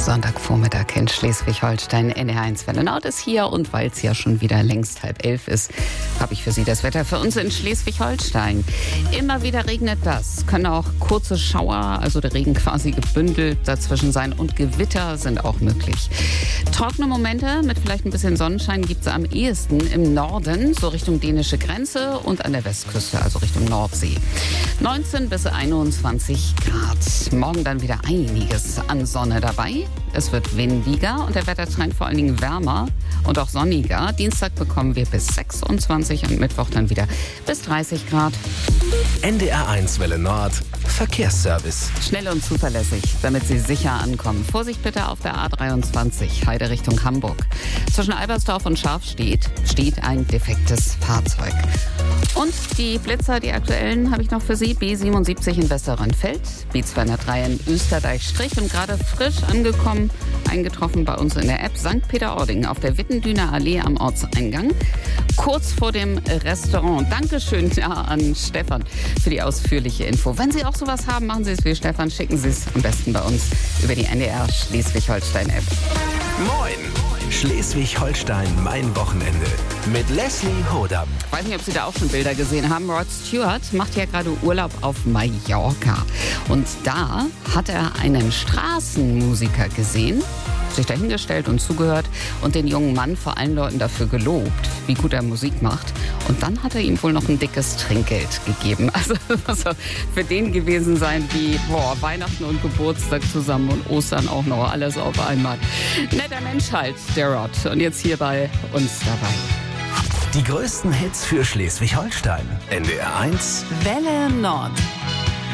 Sonntagvormittag in Schleswig-Holstein. NDR1 Welle Nord ist hier und weil es ja schon wieder längst 10:30 ist, habe ich für Sie das Wetter für uns in Schleswig-Holstein. Immer wieder regnet das. Können auch kurze Schauer, also der Regen quasi gebündelt dazwischen sein und Gewitter sind auch möglich. Trockene Momente mit vielleicht ein bisschen Sonnenschein gibt es am ehesten im Norden, so Richtung dänische Grenze und an der Westküste, also Richtung Nordsee. 19 bis 21 Grad. Morgen dann wieder einiges an Sonne dabei. Es wird windiger und der Wettertrend vor allen Dingen wärmer und auch sonniger. Dienstag bekommen wir bis 26 und Mittwoch dann wieder bis 30 Grad. NDR1 Welle Nord Verkehrsservice. Schnell und zuverlässig, damit Sie sicher ankommen. Vorsicht bitte auf der A23, Heide Richtung Hamburg. Zwischen Albersdorf und Scharfstedt steht ein defektes Fahrzeug. Und die Blitzer, die aktuellen, habe ich noch für Sie. B77 in Westerrönfeld, B203 in Österdeich-Strich und gerade frisch angekommen, eingetroffen bei uns in der App St. Peter-Ording auf der Wittendüner Allee am Ortseingang. Kurz vor dem Restaurant. Dankeschön an Stefan für die ausführliche Info. Wenn Sie auch sowas haben, machen Sie es wie Stefan. Schicken Sie es am besten bei uns über die NDR Schleswig-Holstein-App. Moin! Schleswig-Holstein, mein Wochenende. Mit Leslie Hodam. Ich weiß nicht, ob Sie da auch schon Bilder gesehen haben. Rod Stewart macht ja gerade Urlaub auf Mallorca. Und da hat er einen Straßenmusiker gesehen, sich dahingestellt und zugehört und den jungen Mann vor allen Leuten dafür gelobt, wie gut er Musik macht. Und dann hat er ihm wohl noch ein dickes Trinkgeld gegeben. Also das soll für den gewesen sein wie Weihnachten und Geburtstag zusammen und Ostern auch noch, alles auf einmal. Netter Mensch halt, der Rod. Und jetzt hier bei uns dabei. Die größten Hits für Schleswig-Holstein. NDR1 Welle Nord.